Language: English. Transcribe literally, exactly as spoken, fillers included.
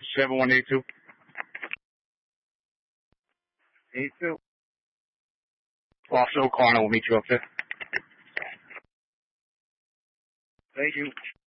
seven one eight two. eight two. Officer O'Connor will meet you up there. Thank you.